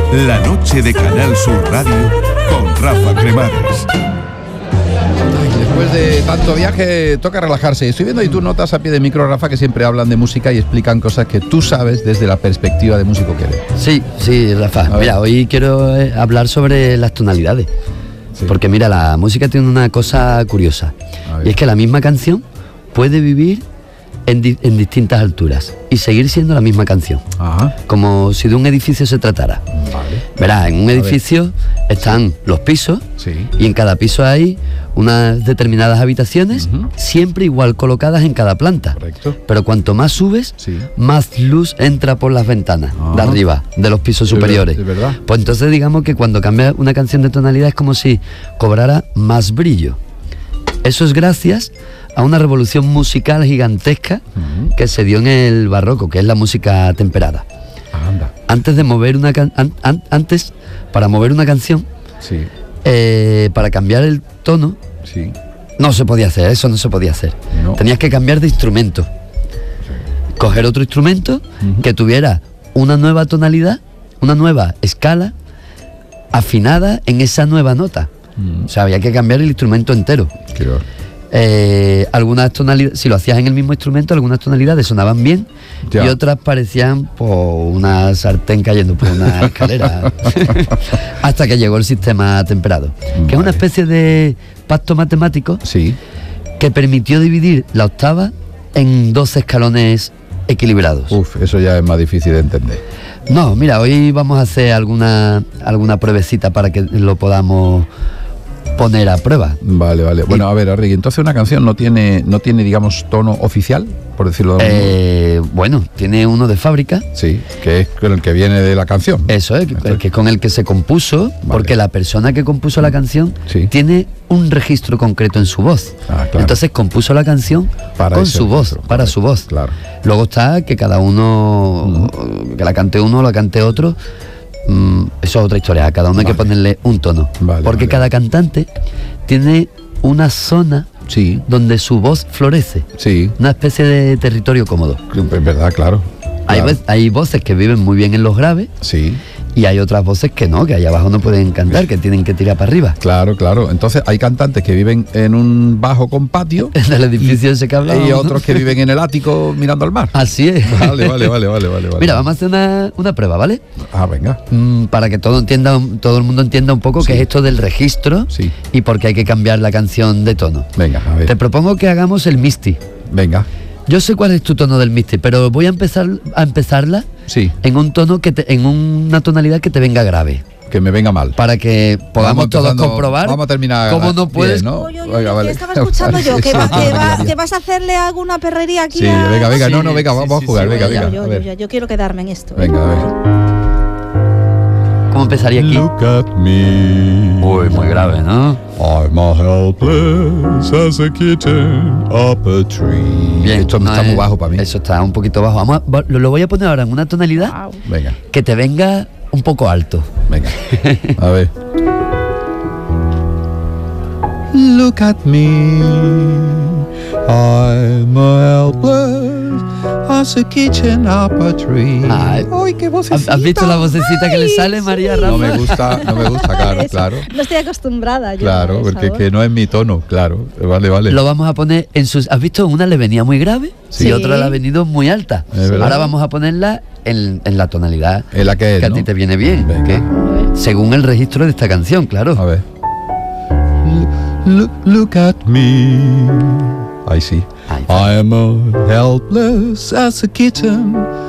La noche de Canal Sur Radio con Rafa Cremades. Después de tanto viaje toca relajarse. Estoy viendo ahí tus notas a pie de micro, Rafa, que siempre hablan de música y explican cosas que tú sabes desde la perspectiva de músico que eres. Sí, Rafa. Mira, hoy quiero hablar sobre las tonalidades. Sí. Porque mira, la música tiene una cosa curiosa. Y es que la misma canción puede vivir en distintas alturas y seguir siendo la misma canción. Ajá. Como si de un edificio se tratara. Vale. Verás, en un edificio están los pisos, y en cada piso hay unas determinadas habitaciones, siempre igual colocadas en cada planta. Correcto. Pero cuanto más subes, más luz entra por las ventanas de arriba, de los pisos superiores. ¿Es verdad? Pues entonces digamos que cuando cambia una canción de tonalidad es como si cobrara más brillo. Eso es gracias a una revolución musical gigantesca que se dio en el barroco, que es la música temperada. Anda. Antes de mover antes, para mover una canción, para cambiar el tono, no se podía hacer, eso no se podía hacer. No. Tenías que cambiar de instrumento. Coger otro instrumento que tuviera una nueva tonalidad, una nueva escala, afinada en esa nueva nota. O sea, había que cambiar el instrumento entero. Claro. Algunas tonalidades, si lo hacías en el mismo instrumento, algunas tonalidades sonaban bien y otras parecían una sartén cayendo por una escalera. Hasta que llegó el sistema temperado, que es una especie de pacto matemático que permitió dividir la octava en 12 escalones equilibrados. Eso ya es más difícil de entender. No, mira, hoy vamos a hacer alguna pruebecita para que lo podamos poner a prueba. Vale. Bueno, a ver, Arregui, entonces una canción no tiene, digamos, tono oficial, por decirlo de alguna manera. Bueno, tiene uno de fábrica. Sí, que es con el que viene de la canción. Eso es, que es con el que se compuso, porque la persona que compuso la canción tiene un registro concreto en su voz. Claro. Entonces compuso la canción con su voz, para su voz. Claro. Luego está que cada uno, que la cante uno o la cante otro. Eso es otra historia, a cada uno hay que ponerle un tono, porque cada cantante tiene una zona donde su voz florece, una especie de territorio cómodo. Es verdad, claro. Hay voces que viven muy bien en los graves, y hay otras voces que no, que allá abajo no pueden cantar, que tienen que tirar para arriba. Claro. Entonces hay cantantes que viven en un bajo con patio en el edificio ese que hablamos, y otros que viven en el ático mirando al mar. Así es. Vale. Mira, vamos a hacer una prueba, ¿vale? Venga. Para que todo el mundo entienda un poco qué es esto del registro y por qué hay que cambiar la canción de tono. Venga, a ver. Te propongo que hagamos el Misty. Venga. Yo sé cuál es tu tono del Misty, pero voy a empezarla en un tono en una tonalidad que te venga grave. Que me venga mal. Para que podamos todos comprobar. Vamos a terminar. Cómo no puedes. Bien, ¿no? ¿Qué estaba escuchando yo? ¿Que vas a hacerle alguna perrería aquí? Venga. Venga, vamos a jugar. Venga. Yo quiero quedarme en esto. Venga, a ver. ¿Cómo empezaría aquí? Look at me. Uy, muy grave, ¿no? I'm as helpless as a kitten up a tree. Bien, esto está muy bajo para mí. Eso está un poquito bajo. Lo voy a poner ahora en una tonalidad que te venga un poco alto. Venga, a ver. Look at me, I'm helpless as a kitchen up a tree. Ay, qué vocecita. ¿Has visto la vocecita que le sale, María Rafa? No me gusta, claro. No estoy acostumbrada yo. Claro, porque es que no es mi tono, claro. Vale. Lo vamos a poner en sus... ¿Has visto? Una le venía muy grave y otra le ha venido muy alta. Ahora vamos a ponerla en la tonalidad en la que a ti te viene bien. Según el registro de esta canción, claro. A ver. Look at me. Ahí sí. I'm helpless as a kitten